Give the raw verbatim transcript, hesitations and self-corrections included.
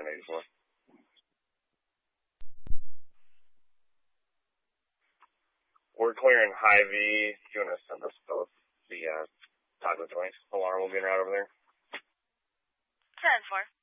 nine eighty-four. We're clearing high V. Do you want to send us both the uh, taco joint? Alarm will be right over there. ten four.